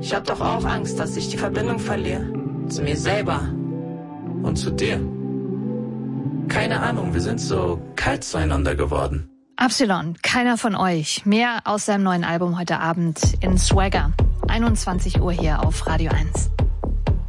Ich hab doch auch Angst, dass ich die Verbindung verliere. Zu mir selber. Und zu dir. Keine Ahnung, wir sind so kalt zueinander geworden. Absilon, keiner von euch. Mehr aus seinem neuen Album heute Abend in Swagger. 21 Uhr hier auf Radio 1.